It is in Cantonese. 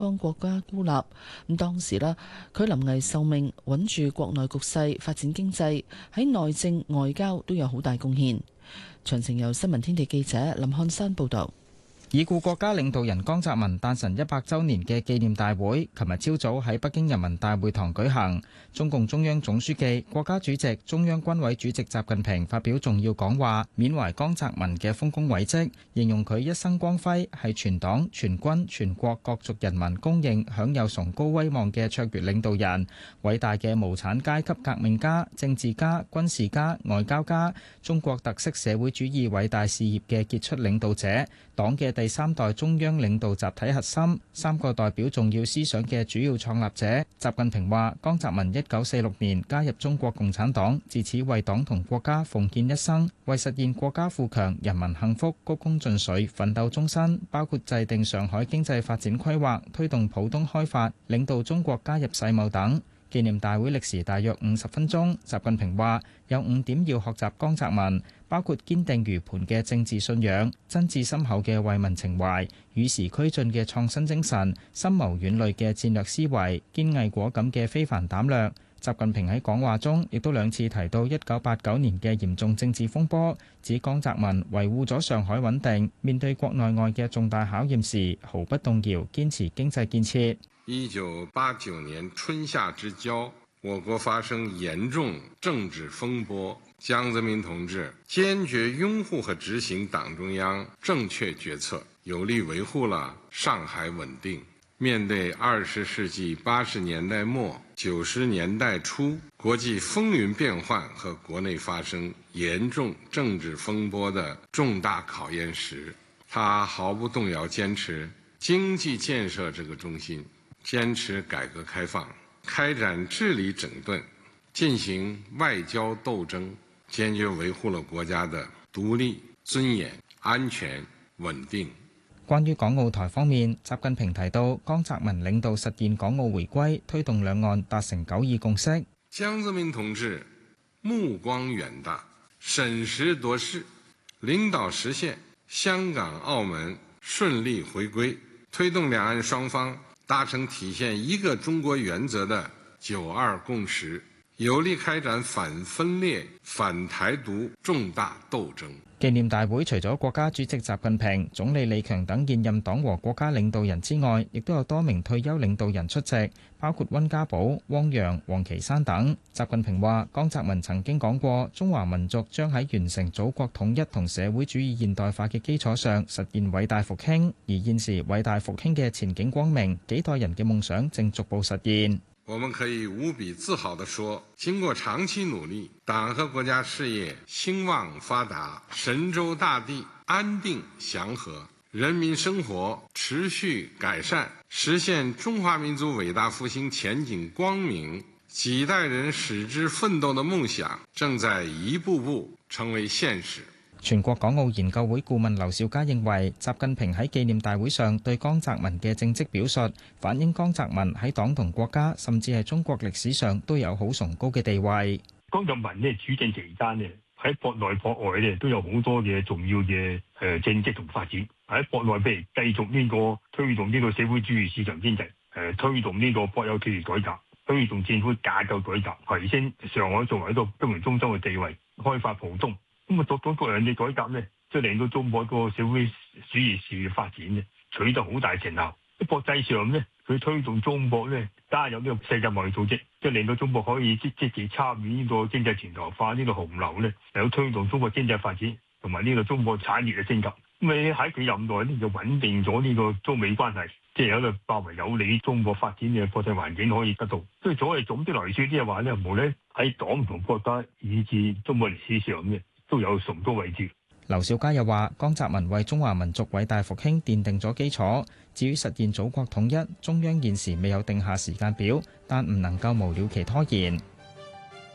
幫國家孤立。咁當時啦，佢臨危受命，穩住國內局勢，發展經濟，喺內政外交都有好大貢獻。詳情由新聞天地記者林漢山報導。 已故國家領導人江澤民誕辰100週年嘅紀念大會，琴日朝早喺北京人民大會堂舉行。中共中央總書記、國家主席、中央軍委主席習近平發表重要講話，緬懷江澤民嘅豐功偉績，形容佢一生光輝係全黨全軍全國各族人民公認享有崇高威望嘅卓越領導人，偉大嘅無產階級革命家、政治家、軍事家、外交家，中國特色社會主義偉大事業嘅傑出領導者，黨嘅第三代中央領導集體核心，三個代表重要思想嘅主要創立者。習近平話：江澤民1946年加入中國共產黨，自此為黨同國家奉獻一生，為實現國家富強、人民幸福鞠躬盡瘁，奮鬥終身。包括制定上海經濟發展規劃、推動浦東開發、領導中國加入世貿等。紀念大會歷時大約50分鐘。習近平話：有5點要學習江澤民，包括堅定如磐嘅政治信仰、真摯深厚嘅為民情懷、與時俱進嘅創新精神、深謀遠慮嘅戰略思維、堅毅果敢嘅非凡膽略。習近平喺講話中亦都2次提到1989年嘅嚴重政治風波，指江澤民維護咗上海穩定，面對國內外嘅重大考驗時毫不動搖，堅持經濟建設。 1989年春夏之交，我國發生嚴重政治風波，江澤民同志堅決擁護和執行黨中央正確決策，有力維護了上海穩定。面對20世紀80年代末90年代初國際風雲變幻和國內發生嚴重政治風波的重大考驗時，他毫不動搖堅持經濟建設這個中心，堅持改革開放，開展治理整頓，進行外交鬥爭，堅決維護了國家的獨立、尊嚴、安全、穩定。 關於港澳台方面，習近平提到江澤民領導實現港澳回歸，推動兩岸達成9·2共識。 江澤民同志目光遠大，審時度勢，領導實現香港、澳門順利回歸，推動兩岸雙方達成體現一個中國原則的9·2共識，有力開展反分裂、反台獨重大鬥爭。 紀念大會除咗國家主席習近平、總理李強等現任黨和國家領導人之外，亦都有多名退休領導人出席，包括溫家寶、汪洋、王岐山等。習近平話：江澤民曾經講過，中華民族將喺完成祖國統一同社會主義現代化嘅基礎上實現偉大復興，而現時偉大復興嘅前景光明，幾代人嘅夢想正逐步實現。 我們可以無比自豪地說，經過長期努力，黨和國家事業興旺發達，神州大地安定祥和，人民生活持續改善，實現中華民族偉大復興前景光明，幾代人矢志奮鬥的夢想正在一步步成為現實。 全國港澳研究會顧問劉兆佳認為，習近平喺紀念大會上對江澤民嘅政績表述，反映江澤民喺黨同國家，甚至係中國歷史上都有好崇高嘅地位。 江澤民呢主政期間呢，喺國內國外呢都有好多嘅重要嘅政績同發展。喺國內譬如繼續呢個推動呢個社會主義市場經濟，推動呢個國有企業改革，推動政府架構改革，提升上海作為一個金融中心嘅地位，開發浦東。咁啊，各樣嘅改革呢，即係令到中國個社會主義事業發展呢，取得好大成效。喺國際上呢，佢推動中國呢加入呢個世界貿易組織，即係令到中國可以積極參與呢個經濟全球化呢個洪流呢，嚟到推動中國經濟發展同埋呢個中國產業嘅升級。咁你喺佢任內呢，就穩定咗呢個中美關係，即係有一個較為有利中國發展嘅國際環境可以得到。所以所謂總的來說，即係話呢，無論喺黨同國家以至中國歷史上呢，都有崇高位置。 劉兆佳又話：江澤民為中華民族偉大復興奠定咗基礎。至於實現祖國統一，中央現時未有定下時間表，但唔能夠無了期拖延。